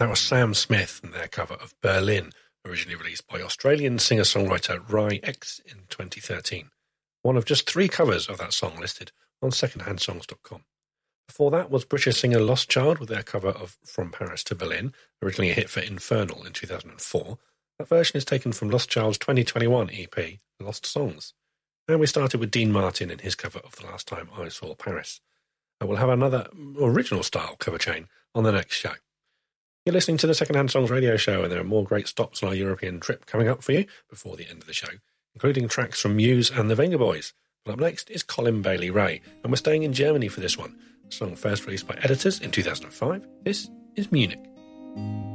That was Sam Smith and their cover of Berlin, originally released by Australian singer-songwriter Rai X in 2013. One of just 3 covers of that song listed on secondhandsongs.com. Before that was British singer Lost Child with their cover of From Paris to Berlin, originally a hit for Infernal in 2004. That version is taken from Lost Child's 2021 EP, Lost Songs. And we started with Dean Martin in his cover of The Last Time I Saw Paris. And we'll have another original-style cover chain on the next show. You're listening to the Secondhand Songs radio show, and there are more great stops on our European trip coming up for you before the end of the show, including tracks from Muse and the Venga Boys. But up next is Colin Bailey Ray, and we're staying in Germany for this one. A song first released by Editors in 2005. This is Munich.